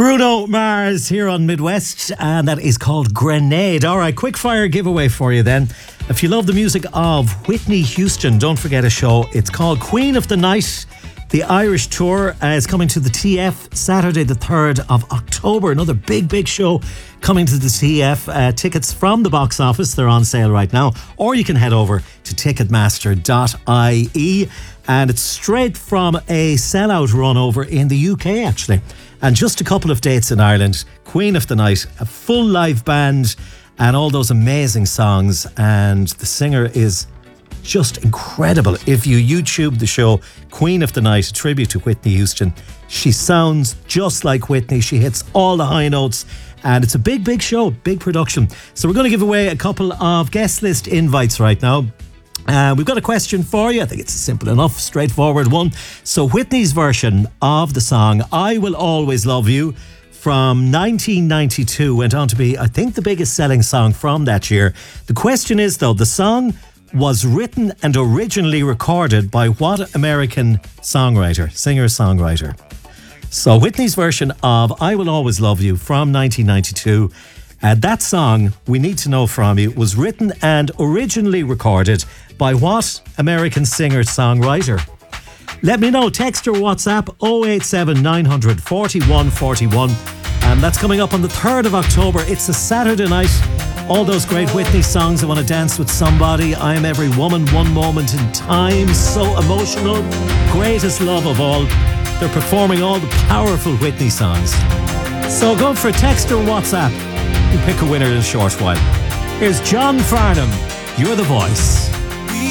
Bruno Mars here on Midwest, and that is called Grenade. All right, quick fire giveaway for you then. If you love the music of Whitney Houston, don't forget a show. It's called Queen of the Night. The Irish tour is coming to the TF Saturday the 3rd of October. Another big show coming to the TF. Tickets from the box office, they're on sale right now. Or you can head over to ticketmaster.ie. And it's straight from a sellout run over in the UK, actually. And just a couple of dates in Ireland. Queen of the Night, a full live band, and all those amazing songs. And the singer is just incredible. If you YouTube the show Queen of the Night, a tribute to Whitney Houston, she sounds just like Whitney. She hits all the high notes, and it's a big show, big production. So we're going to give away a couple of guest list invites right now. We've got a question for you. I think it's a simple enough, straightforward one. So Whitney's version of the song I Will Always Love You from 1992 went on to be, I think, the biggest selling song from that year. The question is, though, the song was written and originally recorded by what American singer-songwriter? So Whitney's version of I Will Always Love You from 1992, that song, we need to know from you, was written and originally recorded by what American singer-songwriter? Let me know. Text or WhatsApp 087 900 41 41. And that's coming up on the 3rd of October. It's a Saturday night. All those great Whitney songs. I Want to Dance with Somebody, I Am Every Woman, One Moment in Time, So Emotional, Greatest Love of All. They're performing all the powerful Whitney songs. So go for a text or WhatsApp. We'll pick a winner in a short while. Here's John Farnham, You're the Voice.